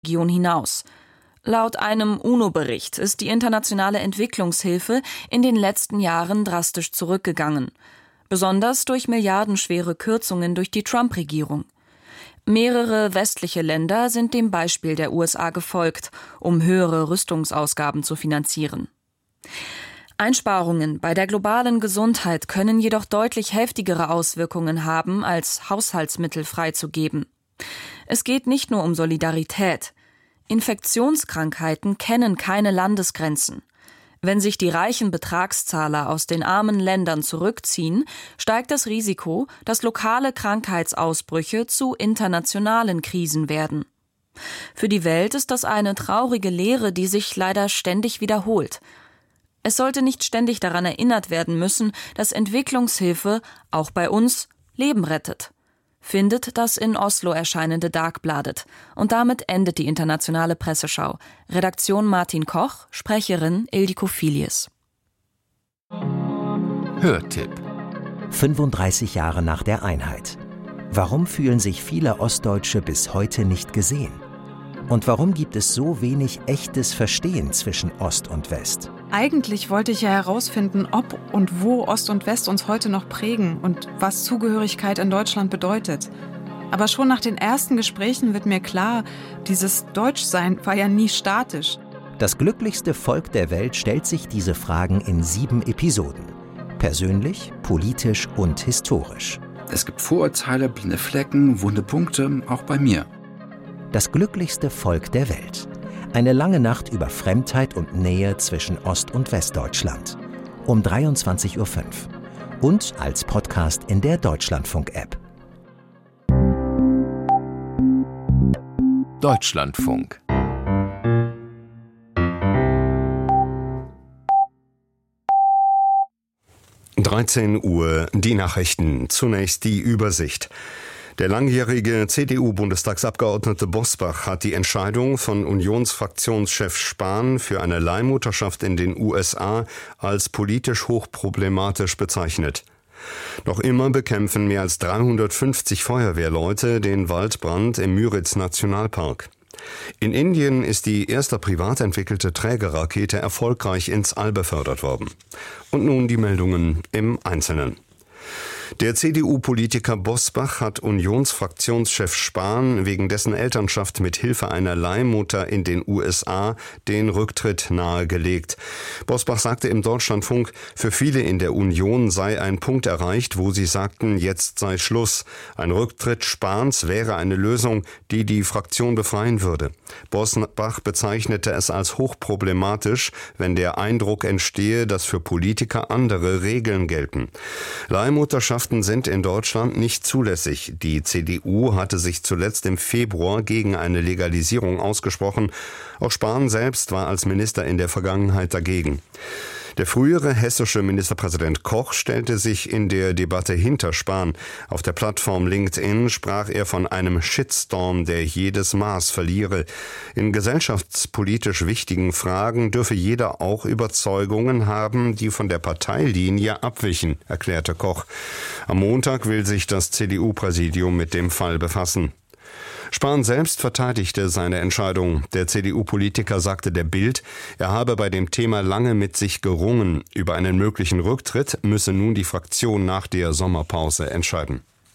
Region hinaus. Laut einem UNO-Bericht ist die internationale Entwicklungshilfe in den letzten Jahren drastisch zurückgegangen. Besonders durch milliardenschwere Kürzungen durch die Trump-Regierung. Mehrere westliche Länder sind dem Beispiel der USA gefolgt, um höhere Rüstungsausgaben zu finanzieren. Einsparungen bei der globalen Gesundheit können jedoch deutlich heftigere Auswirkungen haben, als Haushaltsmittel freizugeben. Es geht nicht nur um Solidarität. Infektionskrankheiten kennen keine Landesgrenzen. Wenn sich die reichen Betragszahler aus den armen Ländern zurückziehen, steigt das Risiko, dass lokale Krankheitsausbrüche zu internationalen Krisen werden. Für die Welt ist das eine traurige Lehre, die sich leider ständig wiederholt. Es sollte nicht ständig daran erinnert werden müssen, dass Entwicklungshilfe, auch bei uns, Leben rettet. Findet das in Oslo erscheinende Dagbladet. Und damit endet die internationale Presseschau. Redaktion Martin Koch, Sprecherin Ildiko Filius. Hörtipp. 35 Jahre nach der Einheit. Warum fühlen sich viele Ostdeutsche bis heute nicht gesehen? Und warum gibt es so wenig echtes Verstehen zwischen Ost und West? Eigentlich wollte ich ja herausfinden, ob und wo Ost und West uns heute noch prägen und was Zugehörigkeit in Deutschland bedeutet. Aber schon nach den ersten Gesprächen wird mir klar, dieses Deutschsein war ja nie statisch. Das glücklichste Volk der Welt stellt sich diese Fragen in 7 Episoden. Persönlich, politisch und historisch. Es gibt Vorurteile, blinde Flecken, wunde Punkte, auch bei mir. Das glücklichste Volk der Welt. Eine lange Nacht über Fremdheit und Nähe zwischen Ost- und Westdeutschland. Um 23:05 Uhr. Und als Podcast in der Deutschlandfunk-App. Deutschlandfunk. (13 Uhr) Die Nachrichten. Zunächst die Übersicht. Der langjährige CDU-Bundestagsabgeordnete Bosbach hat die Entscheidung von Unionsfraktionschef Spahn für eine Leihmutterschaft in den USA als politisch hochproblematisch bezeichnet. Noch immer bekämpfen mehr als 350 Feuerwehrleute den Waldbrand im Müritz-Nationalpark. In Indien ist die erste privat entwickelte Trägerrakete erfolgreich ins All befördert worden. Und nun die Meldungen im Einzelnen. Der CDU-Politiker Bosbach hat Unionsfraktionschef Spahn wegen dessen Elternschaft mit Hilfe einer Leihmutter in den USA den Rücktritt nahegelegt. Bosbach sagte im Deutschlandfunk, für viele in der Union sei ein Punkt erreicht, wo sie sagten, jetzt sei Schluss. Ein Rücktritt Spahns wäre eine Lösung, die die Fraktion befreien würde. Bosbach bezeichnete es als hochproblematisch, wenn der Eindruck entstehe, dass für Politiker andere Regeln gelten. Leihmutterschaften sind in Deutschland nicht zulässig. Die CDU hatte sich zuletzt im Februar gegen eine Legalisierung ausgesprochen. Auch Spahn selbst war als Minister in der Vergangenheit dagegen. Der frühere hessische Ministerpräsident Koch stellte sich in der Debatte hinter Spahn. Auf der Plattform LinkedIn sprach er von einem Shitstorm, der jedes Maß verliere. In gesellschaftspolitisch wichtigen Fragen dürfe jeder auch Überzeugungen haben, die von der Parteilinie abwichen, erklärte Koch. Am Montag will sich das CDU-Präsidium mit dem Fall befassen. Spahn selbst verteidigte seine Entscheidung. Der CDU-Politiker sagte der Bild, er habe bei dem Thema lange mit sich gerungen. Über einen möglichen Rücktritt müsse nun die Fraktion nach der Sommerpause entscheiden.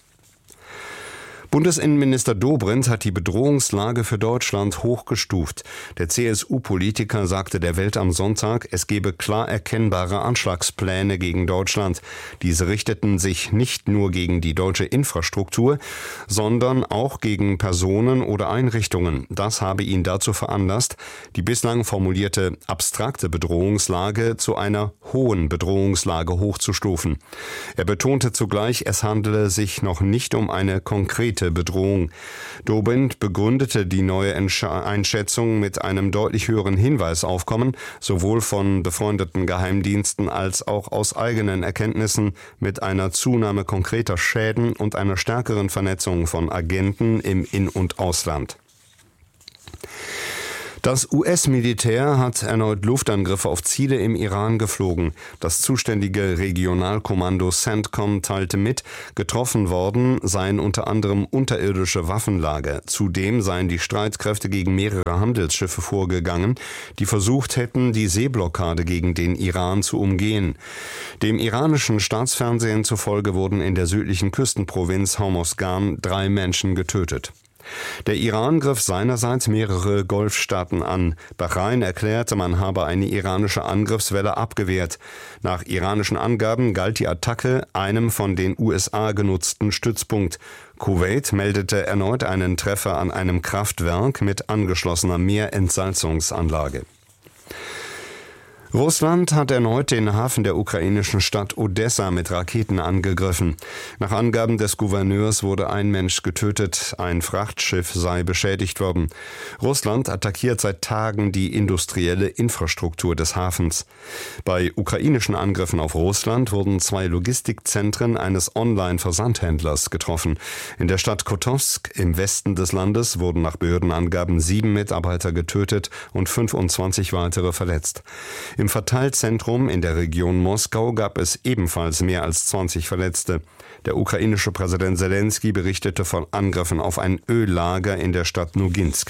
Bundesinnenminister Dobrindt hat die Bedrohungslage für Deutschland hochgestuft. Der CSU-Politiker sagte der Welt am Sonntag, es gebe klar erkennbare Anschlagspläne gegen Deutschland. Diese richteten sich nicht nur gegen die deutsche Infrastruktur, sondern auch gegen Personen oder Einrichtungen. Das habe ihn dazu veranlasst, die bislang formulierte abstrakte Bedrohungslage zu einer hohen Bedrohungslage hochzustufen. Er betonte zugleich, es handele sich noch nicht um eine konkrete Bedrohung. Dobrindt begründete die neue Einschätzung mit einem deutlich höheren Hinweisaufkommen, sowohl von befreundeten Geheimdiensten als auch aus eigenen Erkenntnissen, mit einer Zunahme konkreter Schäden und einer stärkeren Vernetzung von Agenten im In- und Ausland. Das US-Militär hat erneut Luftangriffe auf Ziele im Iran geflogen. Das zuständige Regionalkommando CENTCOM teilte mit, getroffen worden seien unter anderem unterirdische Waffenlager. Zudem seien die Streitkräfte gegen mehrere Handelsschiffe vorgegangen, die versucht hätten, die Seeblockade gegen den Iran zu umgehen. Dem iranischen Staatsfernsehen zufolge wurden in der südlichen Küstenprovinz Hormozgan 3 Menschen getötet. Der Iran griff seinerseits mehrere Golfstaaten an. Bahrain erklärte, man habe eine iranische Angriffswelle abgewehrt. Nach iranischen Angaben galt die Attacke einem von den USA genutzten Stützpunkt. Kuwait meldete erneut einen Treffer an einem Kraftwerk mit angeschlossener Meerentsalzungsanlage. Russland hat erneut den Hafen der ukrainischen Stadt Odessa mit Raketen angegriffen. Nach Angaben des Gouverneurs wurde ein Mensch getötet, ein Frachtschiff sei beschädigt worden. Russland attackiert seit Tagen die industrielle Infrastruktur des Hafens. Bei ukrainischen Angriffen auf Russland wurden 2 Logistikzentren eines Online-Versandhändlers getroffen. In der Stadt Kotowsk im Westen des Landes wurden nach Behördenangaben 7 Mitarbeiter getötet und 25 weitere verletzt. Im Verteilzentrum in der Region Moskau gab es ebenfalls mehr als 20 Verletzte. Der ukrainische Präsident Selenskyj berichtete von Angriffen auf ein Öllager in der Stadt Noginsk.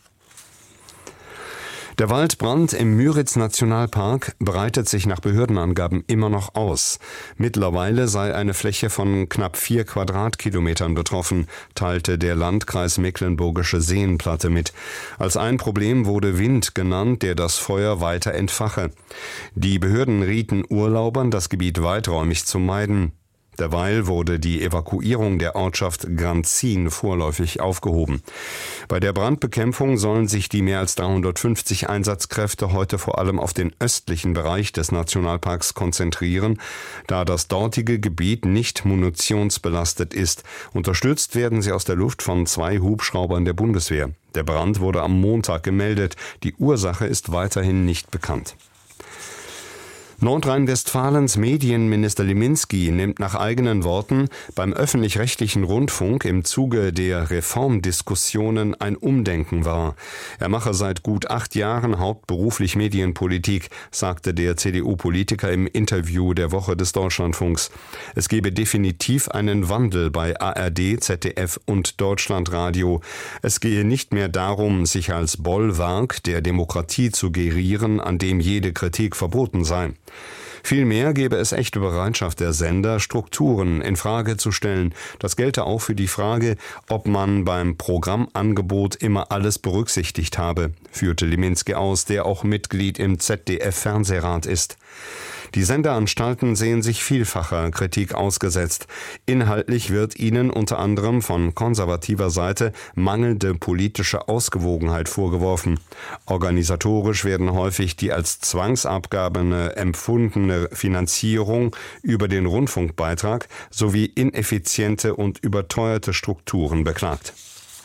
Der Waldbrand im Müritz-Nationalpark breitet sich nach Behördenangaben immer noch aus. Mittlerweile sei eine Fläche von knapp 4 Quadratkilometern betroffen, teilte der Landkreis Mecklenburgische Seenplatte mit. Als ein Problem wurde Wind genannt, der das Feuer weiter entfache. Die Behörden rieten Urlaubern, das Gebiet weiträumig zu meiden. Derweil wurde die Evakuierung der Ortschaft Granzin vorläufig aufgehoben. Bei der Brandbekämpfung sollen sich die mehr als 350 Einsatzkräfte heute vor allem auf den östlichen Bereich des Nationalparks konzentrieren, da das dortige Gebiet nicht munitionsbelastet ist. Unterstützt werden sie aus der Luft von 2 Hubschraubern der Bundeswehr. Der Brand wurde am Montag gemeldet. Die Ursache ist weiterhin nicht bekannt. Nordrhein-Westfalens Medienminister Liminski nimmt nach eigenen Worten beim öffentlich-rechtlichen Rundfunk im Zuge der Reformdiskussionen ein Umdenken wahr. Er mache seit gut 8 Jahren hauptberuflich Medienpolitik, sagte der CDU-Politiker im Interview der Woche des Deutschlandfunks. Es gebe definitiv einen Wandel bei ARD, ZDF und Deutschlandradio. Es gehe nicht mehr darum, sich als Bollwerk der Demokratie zu gerieren, an dem jede Kritik verboten sei. Vielmehr gäbe es echte Bereitschaft der Sender, Strukturen in Frage zu stellen. Das gelte auch für die Frage, ob man beim Programmangebot immer alles berücksichtigt habe, führte Liminski aus, der auch Mitglied im ZDF-Fernsehrat ist. Die Senderanstalten sehen sich vielfacher Kritik ausgesetzt. Inhaltlich wird ihnen unter anderem von konservativer Seite mangelnde politische Ausgewogenheit vorgeworfen. Organisatorisch werden häufig die als Zwangsabgabe empfundene Finanzierung über den Rundfunkbeitrag sowie ineffiziente und überteuerte Strukturen beklagt.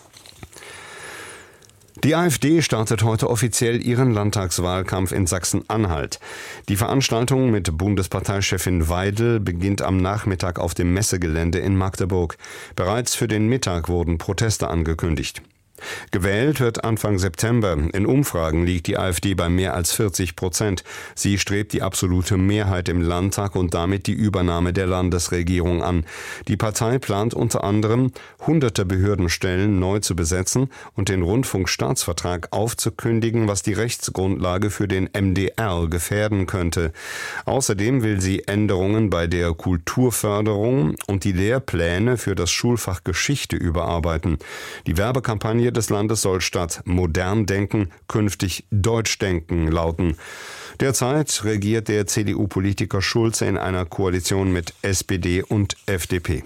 Die AfD startet heute offiziell ihren Landtagswahlkampf in Sachsen-Anhalt. Die Veranstaltung mit Bundesparteichefin Weidel beginnt am Nachmittag auf dem Messegelände in Magdeburg. Bereits für den Mittag wurden Proteste angekündigt. Gewählt wird Anfang September. In Umfragen liegt die AfD bei mehr als 40%. Sie strebt die absolute Mehrheit im Landtag und damit die Übernahme der Landesregierung an. Die Partei plant unter anderem, hunderte Behördenstellen neu zu besetzen und den Rundfunkstaatsvertrag aufzukündigen, was die Rechtsgrundlage für den MDR gefährden könnte. Außerdem will sie Änderungen bei der Kulturförderung und die Lehrpläne für das Schulfach Geschichte überarbeiten. Die Werbekampagne des Landes soll statt modern denken künftig deutsch denken lauten. Derzeit regiert der CDU-Politiker Schulze in einer Koalition mit SPD und FDP.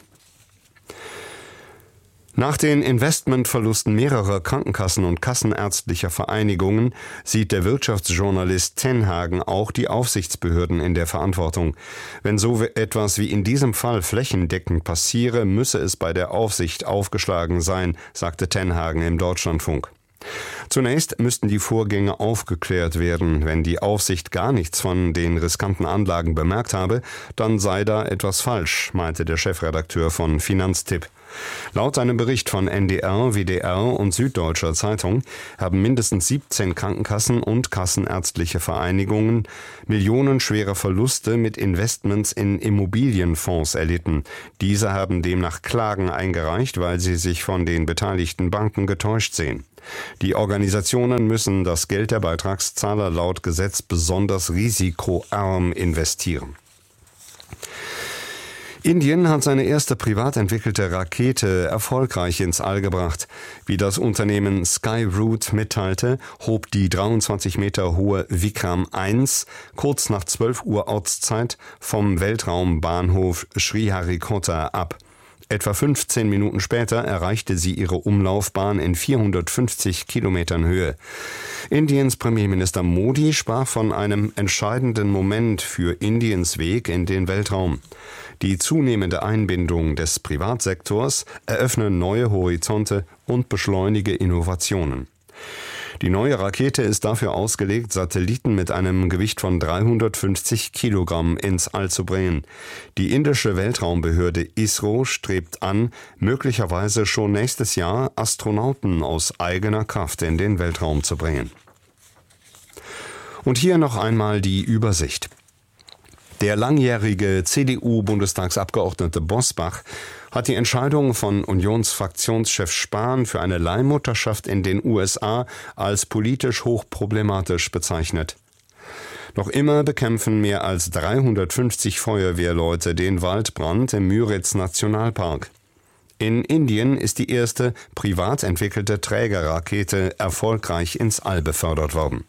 Nach den Investmentverlusten mehrerer Krankenkassen und kassenärztlicher Vereinigungen sieht der Wirtschaftsjournalist Tenhagen auch die Aufsichtsbehörden in der Verantwortung. Wenn so etwas wie in diesem Fall flächendeckend passiere, müsse es bei der Aufsicht aufgeschlagen sein, sagte Tenhagen im Deutschlandfunk. Zunächst müssten die Vorgänge aufgeklärt werden. Wenn die Aufsicht gar nichts von den riskanten Anlagen bemerkt habe, dann sei da etwas falsch, meinte der Chefredakteur von Finanztipp. Laut einem Bericht von NDR, WDR und Süddeutscher Zeitung haben mindestens 17 Krankenkassen und kassenärztliche Vereinigungen millionenschwere Verluste mit Investments in Immobilienfonds erlitten. Diese haben demnach Klagen eingereicht, weil sie sich von den beteiligten Banken getäuscht sehen. Die Organisationen müssen das Geld der Beitragszahler laut Gesetz besonders risikoarm investieren. Indien hat seine erste privat entwickelte Rakete erfolgreich ins All gebracht. Wie das Unternehmen Skyroot mitteilte, hob die 23 Meter hohe Vikram 1 kurz nach 12 Uhr Ortszeit vom Weltraumbahnhof Sriharikota ab. Etwa 15 Minuten später erreichte sie ihre Umlaufbahn in 450 Kilometern Höhe. Indiens Premierminister Modi sprach von einem entscheidenden Moment für Indiens Weg in den Weltraum. Die zunehmende Einbindung des Privatsektors eröffne neue Horizonte und beschleunige Innovationen. Die neue Rakete ist dafür ausgelegt, Satelliten mit einem Gewicht von 350 Kilogramm ins All zu bringen. Die indische Weltraumbehörde ISRO strebt an, möglicherweise schon nächstes Jahr Astronauten aus eigener Kraft in den Weltraum zu bringen. Und hier noch einmal die Übersicht. Der langjährige CDU-Bundestagsabgeordnete Bosbach hat die Entscheidung von Unionsfraktionschef Spahn für eine Leihmutterschaft in den USA als politisch hochproblematisch bezeichnet. Noch immer bekämpfen mehr als 350 Feuerwehrleute den Waldbrand im Müritz-Nationalpark. In Indien ist die erste privat entwickelte Trägerrakete erfolgreich ins All befördert worden.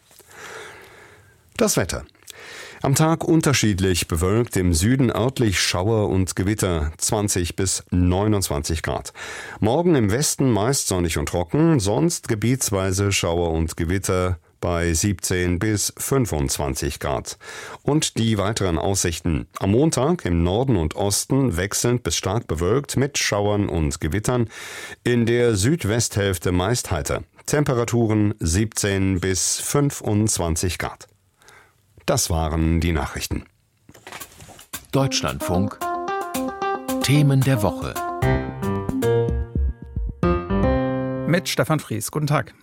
Das Wetter. Am Tag unterschiedlich bewölkt, im Süden örtlich Schauer und Gewitter, 20 bis 29 Grad. Morgen im Westen meist sonnig und trocken, sonst gebietsweise Schauer und Gewitter bei 17 bis 25 Grad. Und die weiteren Aussichten. Am Montag im Norden und Osten wechselnd bis stark bewölkt mit Schauern und Gewittern. In der Südwesthälfte meist heiter. Temperaturen 17 bis 25 Grad. Das waren die Nachrichten. Deutschlandfunk. Themen der Woche. Mit Stefan Fries. Guten Tag.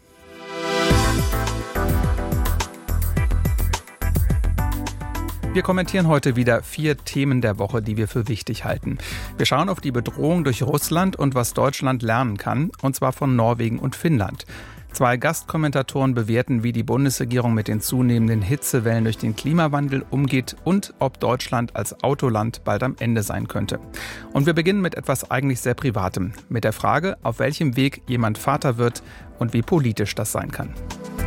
Wir kommentieren heute wieder 4 Themen der Woche, die wir für wichtig halten. Wir schauen auf die Bedrohung durch Russland und was Deutschland lernen kann, und zwar von Norwegen und Finnland. 2 Gastkommentatoren bewerten, wie die Bundesregierung mit den zunehmenden Hitzewellen durch den Klimawandel umgeht und ob Deutschland als Autoland bald am Ende sein könnte. Und wir beginnen mit etwas eigentlich sehr Privatem, mit der Frage, auf welchem Weg jemand Vater wird und wie politisch das sein kann.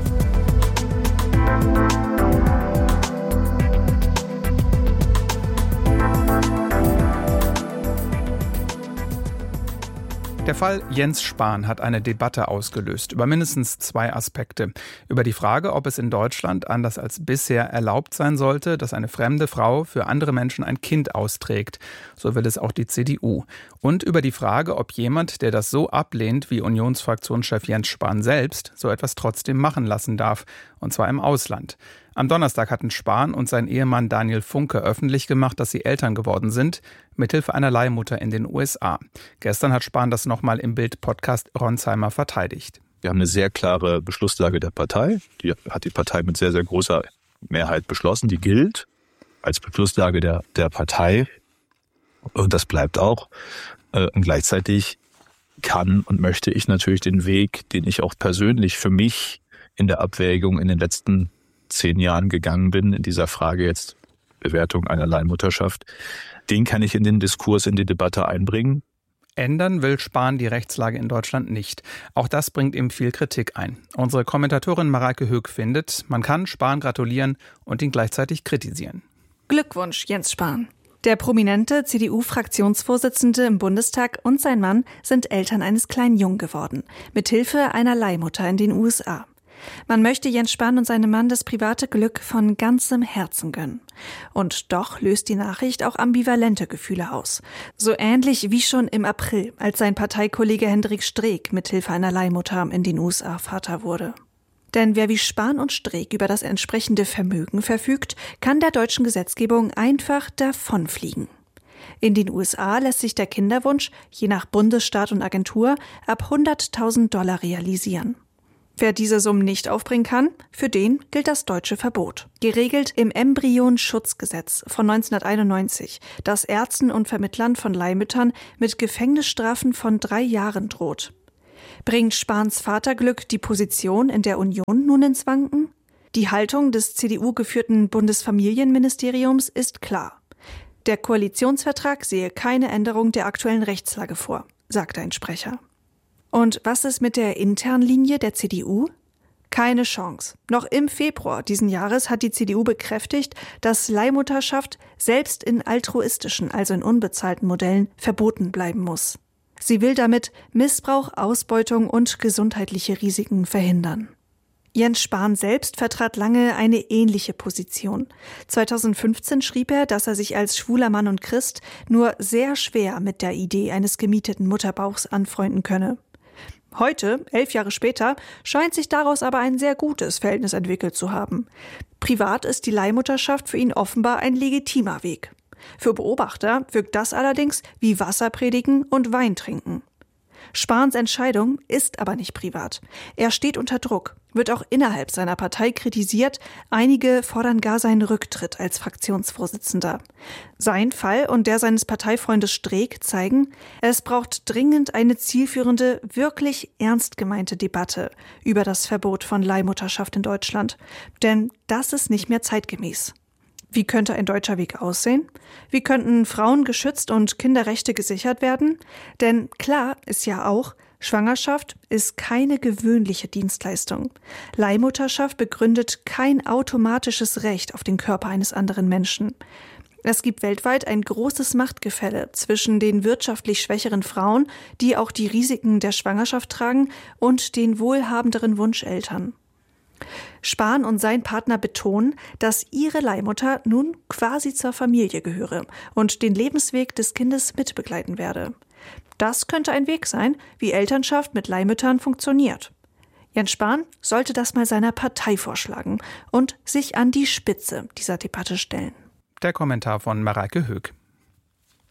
Der Fall Jens Spahn hat eine Debatte ausgelöst über mindestens 2 Aspekte. Über die Frage, ob es in Deutschland anders als bisher erlaubt sein sollte, dass eine fremde Frau für andere Menschen ein Kind austrägt. So will es auch die CDU. Und über die Frage, ob jemand, der das so ablehnt wie Unionsfraktionschef Jens Spahn selbst, so etwas trotzdem machen lassen darf. Und zwar im Ausland. Am Donnerstag hatten Spahn und sein Ehemann Daniel Funke öffentlich gemacht, dass sie Eltern geworden sind, mithilfe einer Leihmutter in den USA. Gestern hat Spahn das nochmal im Bild-Podcast Ronsheimer verteidigt. Wir haben eine sehr klare Beschlusslage der Partei. Die hat die Partei mit sehr, sehr großer Mehrheit beschlossen. Die gilt als Beschlusslage der Partei. Und das bleibt auch. Und gleichzeitig kann und möchte ich natürlich den Weg, den ich auch persönlich für mich in der Abwägung in den letzten 10 Jahren gegangen bin, in dieser Frage jetzt Bewertung einer Leihmutterschaft, den kann ich in den Diskurs, in die Debatte einbringen. Ändern will Spahn die Rechtslage in Deutschland nicht. Auch das bringt ihm viel Kritik ein. Unsere Kommentatorin Mareike Höck findet, man kann Spahn gratulieren und ihn gleichzeitig kritisieren. Glückwunsch, Jens Spahn. Der prominente CDU-Fraktionsvorsitzende im Bundestag und sein Mann sind Eltern eines kleinen Jungen geworden, mithilfe einer Leihmutter in den USA. Man möchte Jens Spahn und seinem Mann das private Glück von ganzem Herzen gönnen. Und doch löst die Nachricht auch ambivalente Gefühle aus. So ähnlich wie schon im April, als sein Parteikollege Hendrik Streeck mithilfe einer Leihmutter in den USA Vater wurde. Denn wer wie Spahn und Streeck über das entsprechende Vermögen verfügt, kann der deutschen Gesetzgebung einfach davonfliegen. In den USA lässt sich der Kinderwunsch, je nach Bundesstaat und Agentur, ab $100.000 realisieren. Wer diese Summen nicht aufbringen kann, für den gilt das deutsche Verbot. Geregelt im Embryonschutzgesetz von 1991, das Ärzten und Vermittlern von Leihmüttern mit Gefängnisstrafen von 3 Jahren droht. Bringt Spahns Vaterglück die Position in der Union nun ins Wanken? Die Haltung des CDU-geführten Bundesfamilienministeriums ist klar. Der Koalitionsvertrag sehe keine Änderung der aktuellen Rechtslage vor, sagte ein Sprecher. Und was ist mit der internen Linie der CDU? Keine Chance. Noch im Februar diesen Jahres hat die CDU bekräftigt, dass Leihmutterschaft selbst in altruistischen, also in unbezahlten Modellen, verboten bleiben muss. Sie will damit Missbrauch, Ausbeutung und gesundheitliche Risiken verhindern. Jens Spahn selbst vertrat lange eine ähnliche Position. 2015 schrieb er, dass er sich als schwuler Mann und Christ nur sehr schwer mit der Idee eines gemieteten Mutterbauchs anfreunden könne. Heute, 11 Jahre später, scheint sich daraus aber ein sehr gutes Verhältnis entwickelt zu haben. Privat ist die Leihmutterschaft für ihn offenbar ein legitimer Weg. Für Beobachter wirkt das allerdings wie Wasser predigen und Wein trinken. Spahns Entscheidung ist aber nicht privat. Er steht unter Druck, wird auch innerhalb seiner Partei kritisiert. Einige fordern gar seinen Rücktritt als Fraktionsvorsitzender. Sein Fall und der seines Parteifreundes Streeck zeigen, es braucht dringend eine zielführende, wirklich ernst gemeinte Debatte über das Verbot von Leihmutterschaft in Deutschland. Denn das ist nicht mehr zeitgemäß. Wie könnte ein deutscher Weg aussehen? Wie könnten Frauen geschützt und Kinderrechte gesichert werden? Denn klar ist ja auch, Schwangerschaft ist keine gewöhnliche Dienstleistung. Leihmutterschaft begründet kein automatisches Recht auf den Körper eines anderen Menschen. Es gibt weltweit ein großes Machtgefälle zwischen den wirtschaftlich schwächeren Frauen, die auch die Risiken der Schwangerschaft tragen, und den wohlhabenderen Wunscheltern. Spahn und sein Partner betonen, dass ihre Leihmutter nun quasi zur Familie gehöre und den Lebensweg des Kindes mitbegleiten werde. Das könnte ein Weg sein, wie Elternschaft mit Leihmüttern funktioniert. Jens Spahn sollte das mal seiner Partei vorschlagen und sich an die Spitze dieser Debatte stellen. Der Kommentar von Mareike Höck.